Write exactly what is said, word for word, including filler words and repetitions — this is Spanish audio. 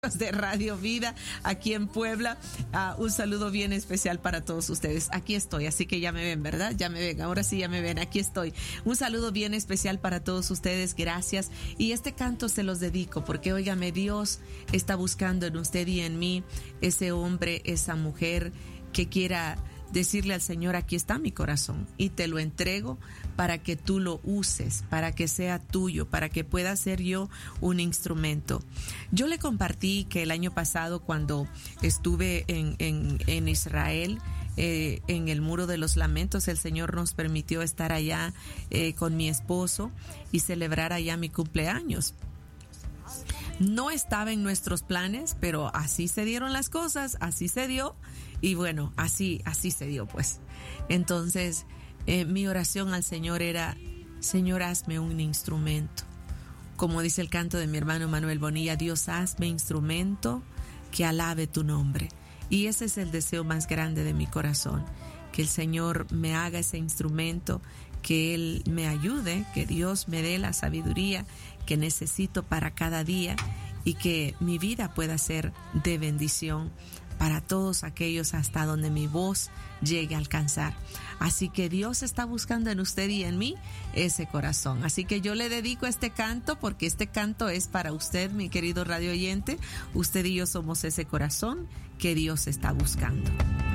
de Radio Vida aquí en Puebla. Uh, un saludo bien especial para todos ustedes. Aquí estoy, así que ya me ven, ¿verdad? Ya me ven, ahora sí ya me ven, aquí estoy. Un saludo bien especial para todos ustedes, gracias. Y este canto se los dedico porque, óigame, Dios está buscando en usted y en mí ese hombre, esa mujer que quiera decirle al Señor, aquí está mi corazón y te lo entrego para que tú lo uses, para que sea tuyo, para que pueda ser yo un instrumento. Yo le compartí que el año pasado, cuando estuve en, en, en Israel, eh, en el Muro de los Lamentos, el Señor nos permitió estar allá eh, con mi esposo y celebrar allá mi cumpleaños. No estaba en nuestros planes, pero así se dieron las cosas, así se dio. Y bueno, así, así se dio pues. Entonces, eh, mi oración al Señor era, Señor, hazme un instrumento. Como dice el canto de mi hermano Manuel Bonilla, Dios, hazme instrumento que alabe tu nombre. Y ese es el deseo más grande de mi corazón, que el Señor me haga ese instrumento, que Él me ayude, que Dios me dé la sabiduría que necesito para cada día y que mi vida pueda ser de bendición para todos aquellos hasta donde mi voz llegue a alcanzar. Así que Dios está buscando en usted y en mí ese corazón. Así que yo le dedico este canto porque este canto es para usted, mi querido radio oyente. Usted y yo somos ese corazón que Dios está buscando.